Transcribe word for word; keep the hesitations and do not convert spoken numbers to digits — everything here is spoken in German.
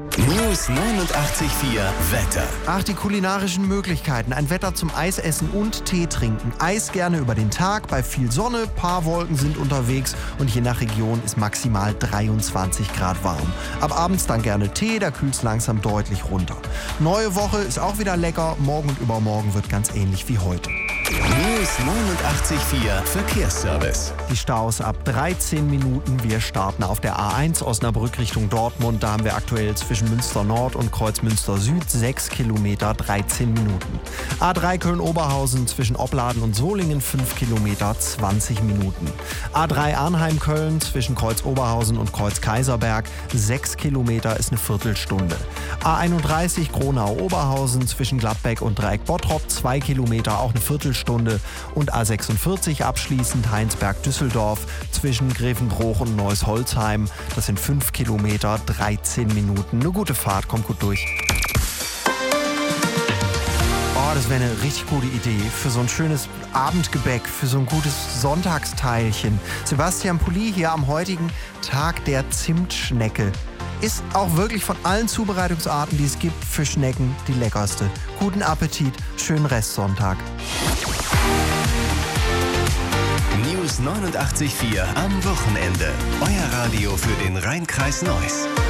News neunundachtzig Komma vier Wetter. Ach, die kulinarischen Möglichkeiten. Ein Wetter zum Eisessen und Tee trinken. Eis gerne über den Tag, bei viel Sonne, paar Wolken sind unterwegs und je nach Region ist maximal dreiundzwanzig Grad warm. Ab abends dann gerne Tee, da kühlt's langsam deutlich runter. Neue Woche ist auch wieder lecker, morgen und übermorgen wird ganz ähnlich wie heute. News neunundachtzig Komma vier Verkehrsservice. Die Staus ab dreizehn Minuten. Wir starten auf der A eins Osnabrück Richtung Dortmund. Da haben wir aktuell zwischen Münster Nord und Kreuzmünster Süd sechs Kilometer, dreizehn Minuten. A drei Köln-Oberhausen zwischen Opladen und Solingen fünf Kilometer, zwanzig Minuten. A drei Arnheim-Köln zwischen Kreuz-Oberhausen und Kreuz-Kaiserberg sechs Kilometer ist eine Viertelstunde. A einunddreißig Gronau-Oberhausen zwischen Gladbeck und Dreieck Bottrop zwei Kilometer, auch eine Viertelstunde. Und A sechsundvierzig abschließend Heinsberg-Düsseldorf zwischen Grevenbroich und Neuss-Holzheim. Das sind fünf Kilometer, dreizehn Minuten. Eine gute Fahrt, kommt gut durch. Oh, das wäre eine richtig gute Idee für so ein schönes Abendgebäck, für so ein gutes Sonntagsteilchen. Sebastian Pulli hier am heutigen Tag der Zimtschnecke. Ist auch wirklich von allen Zubereitungsarten, die es gibt, für Schnecken die leckerste. Guten Appetit, schönen Restsonntag. News neunundachtzig Komma vier am Wochenende. Euer Radio für den Rhein-Kreis Neuss.